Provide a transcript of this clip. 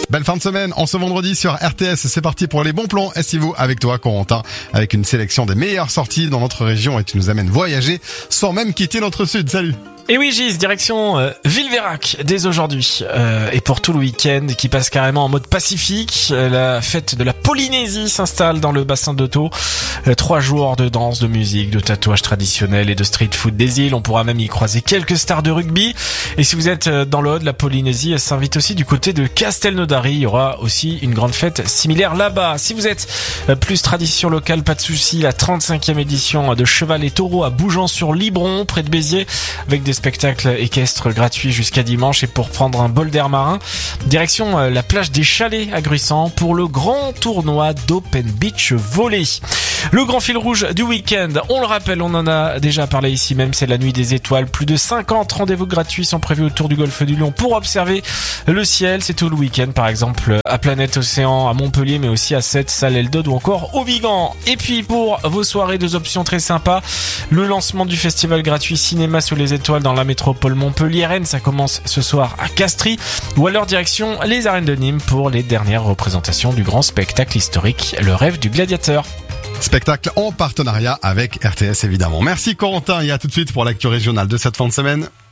Belle fin de semaine en ce vendredi sur RTS. C'est parti pour les bons plans estivaux avec toi, Corentin, avec une sélection des meilleures sorties dans notre région et tu nous amènes voyager sans même quitter notre sud. Salut. Et oui Gis, direction Villeveyrac dès aujourd'hui et pour tout le week-end qui passe carrément en mode pacifique. La fête de la Polynésie s'installe dans le bassin d'Otto. 3 jours de danse, de musique, de tatouages traditionnels et de street food des îles. On pourra même y croiser quelques stars de rugby. Et si vous êtes dans le haut de la Polynésie, elle s'invite aussi du côté de Castelnaudary. Il y aura aussi une grande fête similaire là-bas. Si vous êtes plus tradition locale, pas de souci. La 35e édition de Cheval et Taureau à Bougeant-sur-Libron, près de Béziers, avec des spectacles équestres gratuits jusqu'à dimanche. Et pour prendre un bol d'air marin, direction la plage des Chalets à Gruissant pour le grand tournoi d'Open Beach Volley. Le grand fil rouge du week-end, on le rappelle, on en a déjà parlé ici même, c'est la nuit des étoiles. Plus de 50 rendez-vous gratuits sont prévus autour du golfe du Lion pour observer le ciel. C'est tout le week-end, par exemple à Planète Océan, à Montpellier, mais aussi à Sète, Salles-Eldod ou encore au Vigan. Et puis pour vos soirées, 2 options très sympas. Le lancement du festival gratuit Cinéma sous les étoiles dans la métropole montpelliéraine, ça commence ce soir à Castries. Ou alors direction les arènes de Nîmes pour les dernières représentations du grand spectacle historique Le Rêve du Gladiateur. Spectacle en partenariat avec RTS évidemment. Merci Corentin et à tout de suite pour l'actu régionale de cette fin de semaine.